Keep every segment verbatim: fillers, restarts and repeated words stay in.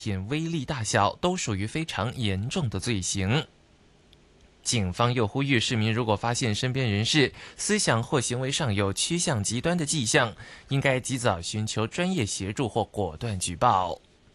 品威力大小都属于非常严重的罪行。警方又呼吁市民，如果发现身边人士思想或行为上有趋向极端的迹象，应该及早寻求专业协助或果断举报。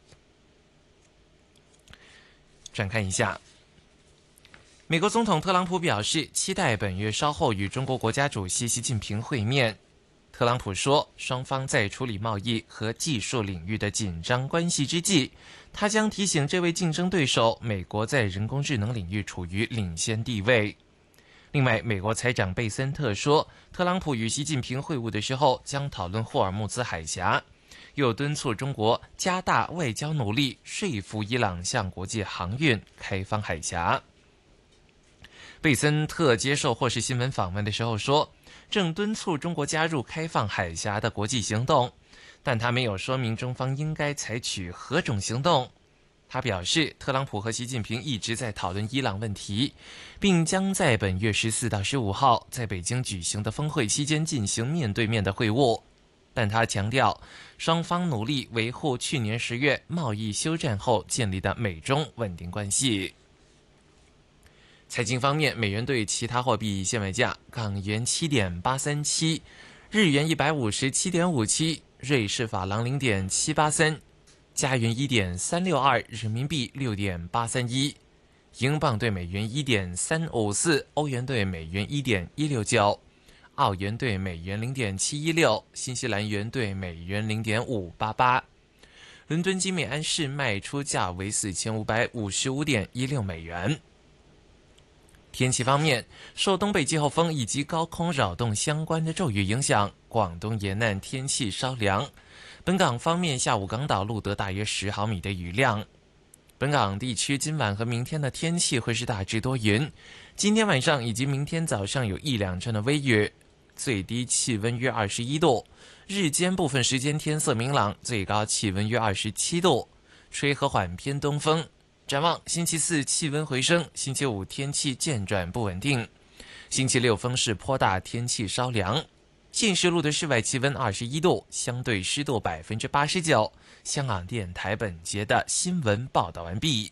转看一下，美国总统特朗普表示，期待本月稍后与中国国家主席习近平会面。特朗普说，双方在处理贸易和技术领域的紧张关系之际，他将提醒这位竞争对手，美国在人工智能领域处于领先地位。另外，美国财长贝森特说，特朗普与习近平会晤的时候将讨论霍尔木兹海峡，又敦促中国加大外交努力，说服伊朗向国际航运开放海峡。贝森特接受霍士新闻访问的时候说，正敦促中国加入开放海峡的国际行动，但他没有说明中方应该采取何种行动。他表示，特朗普和习近平一直在讨论伊朗问题，并将在本月十四到十五号在北京举行的峰会期间进行面对面的会晤。但他强调，双方努力维护去年十月贸易休战后建立的美中稳定关系。财经方面，美元对其他货币现买价：港元七点八三七，日元一百五十七点五七，瑞士法郎零点七八三，加元一点三六二，人民币六点八三一，英镑对美元一点三五四，欧元对美元一点一六九，澳元对美元零点七一六，新西兰元对美元零点五八八。伦敦金美安市卖出价为四千五百五十五点一六美元。天气方面，受东北季候风以及高空扰动相关的骤雨影响，广东沿岸天气稍凉。本港方面，下午港岛录得大约十毫米的雨量。本港地区今晚和明天的天气会是大致多云，今天晚上以及明天早上有一两阵的微雨，最低气温约二十一度，日间部分时间天色明朗，最高气温约二十七度，吹和缓偏东风。展望星期四气温回升，星期五天气渐转不稳定，星期六风势颇大，天气稍凉。现时录的室外气温二十一度，相对湿度百分之八十九。香港电台本节的新闻报道完毕。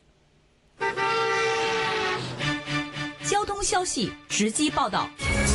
交通消息直击报道。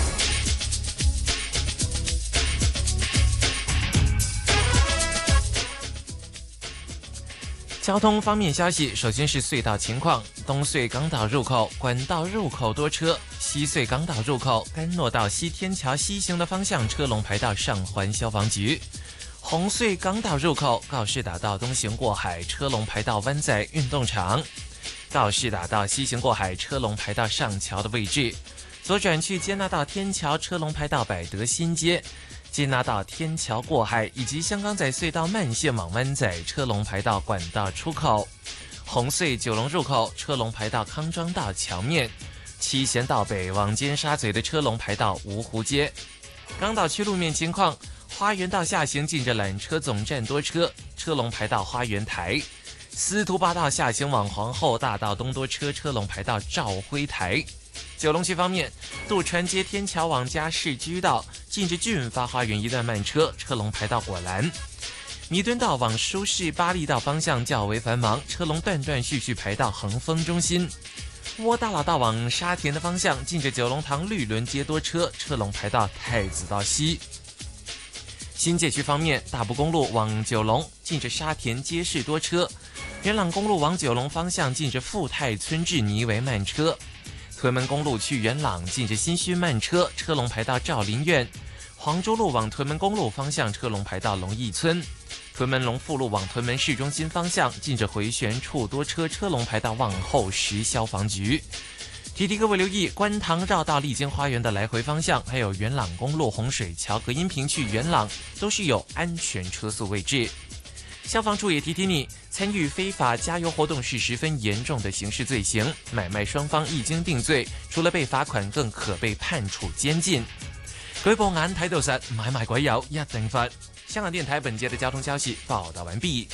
交通方面消息，首先是隧道情况。东隧港岛入口管道入口多车，西隧港岛入口干诺道西天桥西行的方向车龙排到上环消防局。红隧港岛入口告士打道东行过海车龙排到湾仔运动场，告士打道西行过海车龙排到上桥的位置，左转去接纳道天桥车龙排到百德新街，接纳道天桥过海以及香港仔隧道慢线往湾仔车龙排到管道出口。红隧九龙入口车龙排到康庄道桥面，七贤道北往尖沙咀的车龙排到芜湖街。港岛区路面情况，花园道下行近着缆车总站多车，车龙排到花园台。司徒拔道下行往皇后大道东多车，车龙排到兆辉台。九龙区方面，渡船街天桥往嘉市居道近着俊发花园一段慢车，车龙排到果栏。弥敦道往舒适巴利道方向较为繁忙，车龙断断续续排到恒丰中心。窝大老道往沙田的方向近着九龙塘绿轮街多车，车龙排到太子道西。新界区方面，大埔公路往九龙近着沙田街市多车，元朗公路往九龙方向近着富泰村至泥围慢车。屯门公路去元朗近着新墟慢车，车龙排到兆林苑。黄州路往屯门公路方向车龙排到龙义村。屯门龙富路往屯门市中心方向近着回旋处多车，车龙排到望后石消防局。提提各位留意，观塘绕道丽晶花园的来回方向，还有元朗公路洪水桥隔音屏去元朗都是有安全车速位置。消防处也提提你，参与非法加油活动是十分严重的刑事罪行，买卖双方一经定罪，除了被罚款，更可被判处监禁。舉報眼睇到實，買賣鬼友一定罰。香港電台本節的交通消息報道完畢。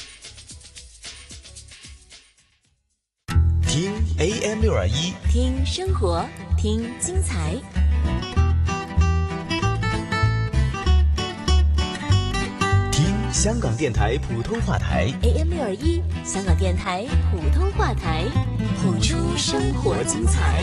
聽 A M 六二一， 听生活，听精彩。 听香港电台普通话台 A M 六二一，香港电台普通话台，谱出生活精彩。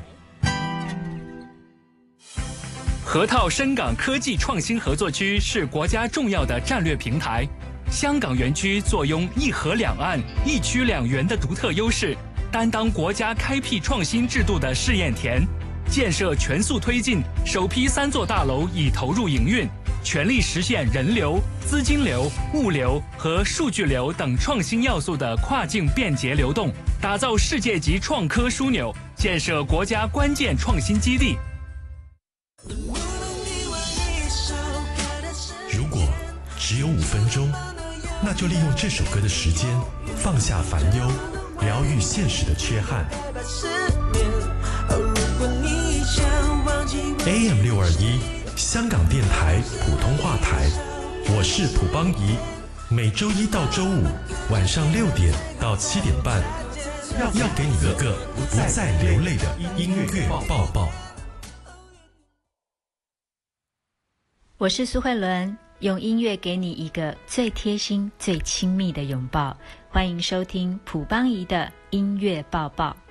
河套深港科技创新合作区是国家重要的战略平台。香港园区坐拥一河两岸、一区两园的独特优势，担当国家开辟创新制度的试验田。建设全速推进，首批三座大楼已投入营运，全力实现人流、资金流、物流和数据流等创新要素的跨境便捷流动，打造世界级创科枢纽，建设国家关键创新基地。 如果只有五分钟，那就利用这首歌的时间，放下烦忧，疗愈现实的缺憾。A M 六二一，香港电台普通话台，我是蒲邦仪。每周一到周五晚上六点到七点半，要给你一个不再流泪的音乐抱抱。 我是苏慧伦，用音乐给你一个最贴心、最亲密的拥抱。欢迎收听蒲邦仪的音乐抱抱。